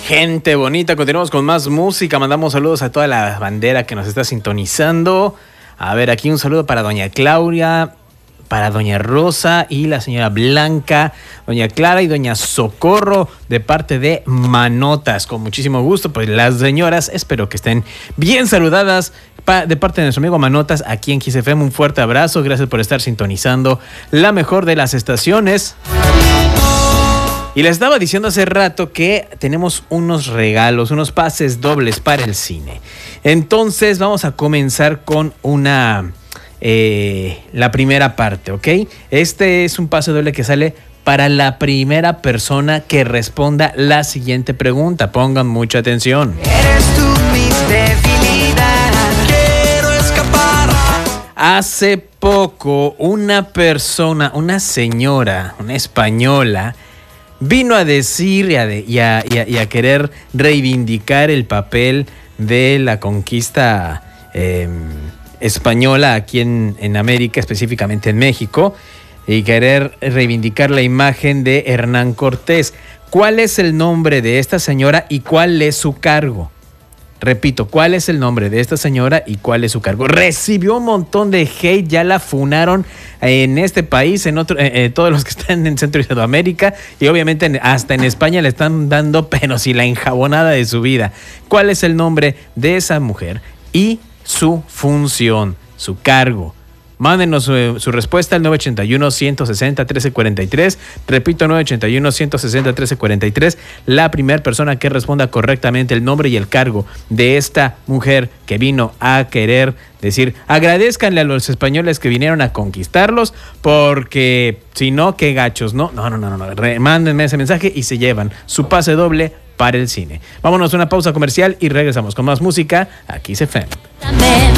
Gente bonita, continuamos con más música. Mandamos saludos a toda la bandera que nos está sintonizando. A ver, aquí un saludo para doña Claudia, para doña Rosa y la señora Blanca, doña Clara y doña Socorro, de parte de Manotas. Con muchísimo gusto, pues las señoras, espero que estén bien saludadas de parte de nuestro amigo Manotas aquí en Kiss FM. Un fuerte abrazo, gracias por estar sintonizando la mejor de las estaciones. Y les estaba diciendo hace rato que tenemos unos regalos, unos pases dobles para el cine. Entonces vamos a comenzar con la primera parte, ¿ok? Este es un pase doble que sale para la primera persona que responda la siguiente pregunta. Pongan mucha atención. Eres tú mi debilidad. Quiero escapar. Hace poco una señora, una española, vino a decir y a querer reivindicar el papel de la conquista española aquí en América, específicamente en México, y querer reivindicar la imagen de Hernán Cortés. ¿Cuál es el nombre de esta señora y cuál es su cargo? Repito, ¿cuál es el nombre de esta señora y cuál es su cargo? Recibió un montón de hate, ya la funaron en este país, en todos los que están en Centro y Sudamérica, y obviamente hasta en España le están dando, pero si la enjabonada de su vida. ¿Cuál es el nombre de esa mujer y su función, su cargo? Mándenos su respuesta al 981-160-1343. Repito, 981-160-1343. La primera persona que responda correctamente el nombre y el cargo de esta mujer que vino a querer decir, agradezcanle a los españoles que vinieron a conquistarlos, porque si no, qué gachos, ¿no? No. Mándenme ese mensaje y se llevan su pase doble para el cine. Vámonos a una pausa comercial y regresamos con más música aquí en Kiss FM.